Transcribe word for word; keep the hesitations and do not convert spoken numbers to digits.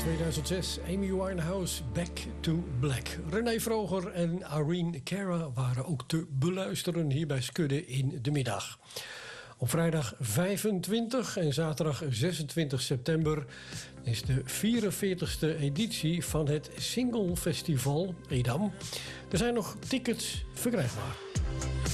tweeduizend zes, Amy Winehouse, Back to Black. René Vroger en Irene Cara waren ook te beluisteren hier bij Skudde in de middag. Op vrijdag vijfentwintig en zaterdag zesentwintig september is de vierenveertigste editie van het Single Festival Edam. Er zijn nog tickets verkrijgbaar.